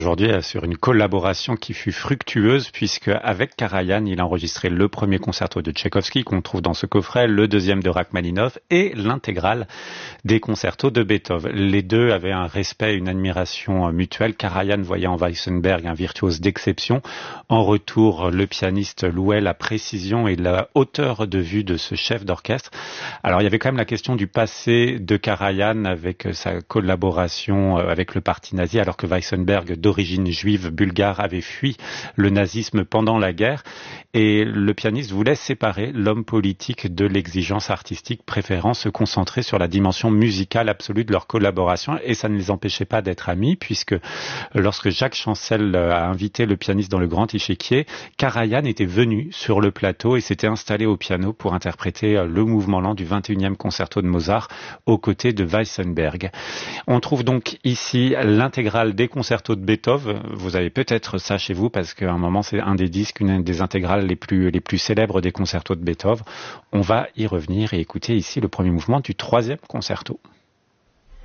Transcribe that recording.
Aujourd'hui, sur une collaboration qui fut fructueuse puisque avec Karajan, il a enregistré le premier concerto de Tchaïkovski qu'on trouve dans ce coffret, le deuxième de Rachmaninov et l'intégrale des concertos de Beethoven. Les deux avaient un respect, une admiration mutuelle. Karajan voyait en Weissenberg un virtuose d'exception. En retour, le pianiste louait la précision et la hauteur de vue de ce chef d'orchestre. Alors, il y avait quand même la question du passé de Karajan avec sa collaboration avec le parti nazi, alors que Weissenberg, d'origine juive bulgare, avait fui le nazisme pendant la guerre, et le pianiste voulait séparer l'homme politique de l'exigence artistique, préférant se concentrer sur la dimension musicale absolue de leur collaboration, et ça ne les empêchait pas d'être amis, puisque lorsque Jacques Chancel a invité le pianiste dans le Grand Échiquier, Karajan était venu sur le plateau et s'était installé au piano pour interpréter le mouvement lent du 21e concerto de Mozart aux côtés de Weissenberg. On trouve donc ici l'intégrale des concertos de Beethoven. Vous avez peut-être ça chez vous parce qu'à un moment c'est un des disques, une des intégrales les plus célèbres des concertos de Beethoven. On va y revenir et écouter ici le premier mouvement du 3e concerto.